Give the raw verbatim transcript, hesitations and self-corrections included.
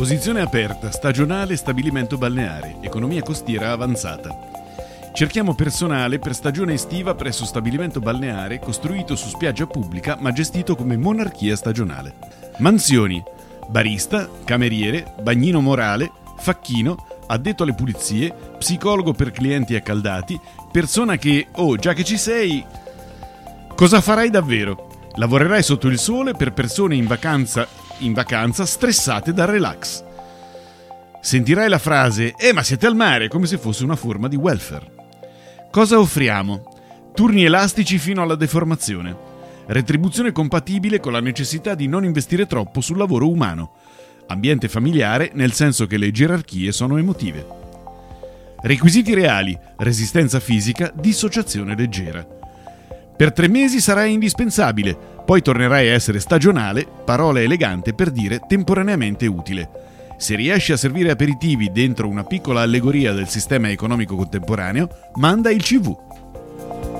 Posizione aperta, stagionale, stabilimento balneare, economia costiera avanzata. Cerchiamo personale per stagione estiva presso stabilimento balneare costruito su spiaggia pubblica ma gestito come monarchia stagionale. Mansioni: barista, cameriere, bagnino morale, facchino, addetto alle pulizie, psicologo per clienti accaldati, persona che, oh, già che ci sei, cosa farai davvero? Lavorerai sotto il sole per persone in vacanza, in vacanza stressate dal relax. Sentirai la frase «Eh, ma siete al mare», come se fosse una forma di welfare. Cosa offriamo? Turni elastici fino alla deformazione. Retribuzione compatibile con la necessità di non investire troppo sul lavoro umano. Ambiente familiare, nel senso che le gerarchie sono emotive. Requisiti reali: resistenza fisica, dissociazione leggera. Per tre mesi sarai indispensabile, poi tornerai a essere stagionale, parola elegante per dire temporaneamente utile. Se riesci a servire aperitivi dentro una piccola allegoria del sistema economico contemporaneo, manda il C V.